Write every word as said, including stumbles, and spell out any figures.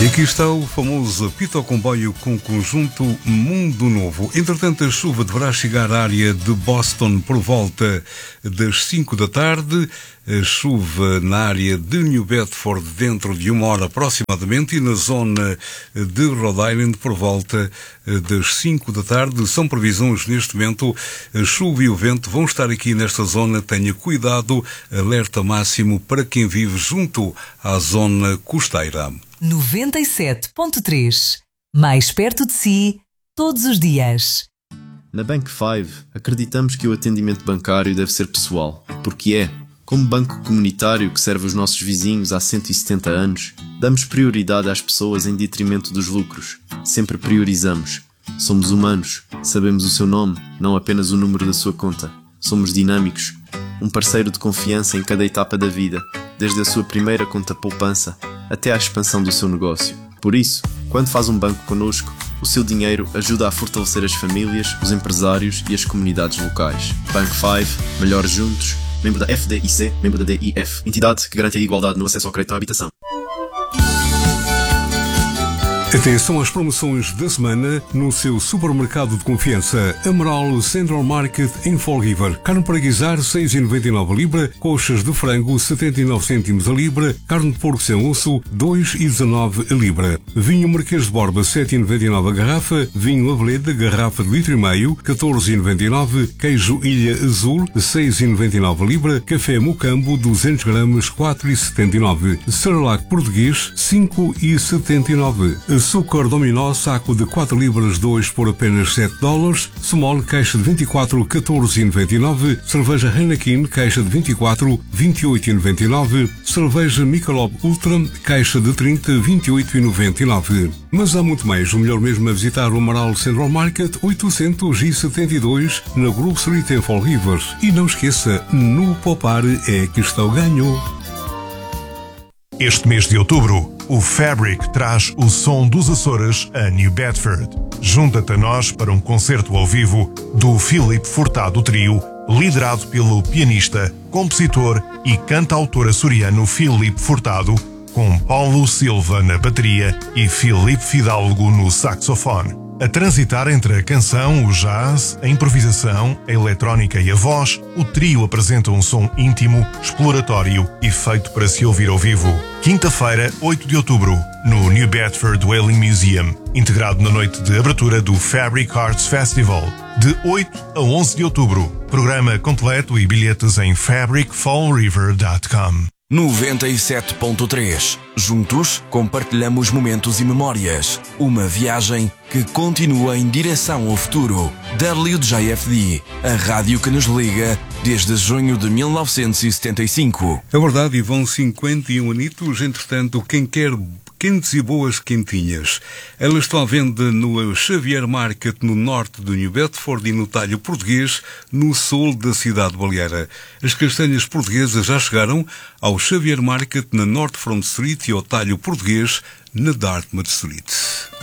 E aqui está o famoso apito ao comboio com o conjunto Mundo Novo. Entretanto, a chuva deverá chegar à área de Boston por volta das cinco da tarde. A chuva na área de New Bedford dentro de uma hora aproximadamente e na zona de Rhode Island por volta das cinco da tarde. São previsões neste momento. A chuva e o vento vão estar aqui nesta zona. Tenha cuidado, alerta máximo para quem vive junto à zona costeira. noventa e sete ponto três. Mais perto de si, todos os dias. Na Bank Five, acreditamos que o atendimento bancário deve ser pessoal, porque é. Como banco comunitário que serve os nossos vizinhos há cento e setenta anos, damos prioridade às pessoas em detrimento dos lucros. Sempre priorizamos. Somos humanos, sabemos o seu nome, não apenas o número da sua conta. Somos dinâmicos, um parceiro de confiança em cada etapa da vida, desde a sua primeira conta poupança até à expansão do seu negócio. Por isso, quando faz um banco connosco, o seu dinheiro ajuda a fortalecer as famílias, os empresários e as comunidades locais. Bank Five, melhor juntos, membro da F D I C, membro da D I F, entidade que garante a igualdade no acesso ao crédito à habitação. Atenção às promoções da semana no seu supermercado de confiança. Amaral Central Market em Fall River. Carne para guisar seis vírgula noventa e nove a libra. Coxas de frango setenta e nove cêntimos a libra. Carne de porco sem osso dois vírgula dezanove a libra. Vinho Marquês de Borba sete vírgula noventa e nove a garrafa. Vinho Aveleda garrafa de litro e meio catorze vírgula noventa e nove. Queijo Ilha Azul seis vírgula noventa e nove a libra. Café Mocambo duzentos gramas quatro vírgula setenta e nove. Cerelac português cinco vírgula setenta e nove. Açúcar Dominó, saco de quatro libras dois por apenas sete dólares. Small, caixa de vinte e quatro, catorze vírgula noventa e nove. Cerveja Heineken, caixa de vinte e quatro, vinte e oito vírgula noventa e nove. Cerveja Michelob Ultra, caixa de trinta, vinte e oito vírgula noventa e nove. Mas há muito mais. O melhor mesmo é visitar o Amaral Central Market oitocentos e setenta e dois na Grove Street em Fall River. E não esqueça, no poupar é que está o ganho. Este mês de outubro, o Fabric traz o som dos Açores a New Bedford. Junta-te a nós para um concerto ao vivo do Filipe Furtado Trio, liderado pelo pianista, compositor e cantautor açoriano Filipe Furtado, com Paulo Silva na bateria e Filipe Fidalgo no saxofone. A transitar entre a canção, o jazz, a improvisação, a eletrónica e a voz, o trio apresenta um som íntimo, exploratório e feito para se ouvir ao vivo. Quinta-feira, oito de outubro, no New Bedford Whaling Museum, integrado na noite de abertura do Fabric Arts Festival, de oito a onze de outubro. Programa completo e bilhetes em fabric fall river ponto com. noventa e sete ponto três. Juntos, compartilhamos momentos e memórias. Uma viagem que continua em direção ao futuro. W J F D, a rádio que nos liga desde junho de mil novecentos e setenta e cinco. É verdade, e vão cinquenta e um anitos. Entretanto, quem quer quentes e boas quentinhas. Elas estão à venda no Xavier Market, no norte de New Bedford, e no Talho Português, no sul da cidade de Baleara. As castanhas portuguesas já chegaram ao Xavier Market, na North Front Street, e ao Talho Português, na Dartmouth Street.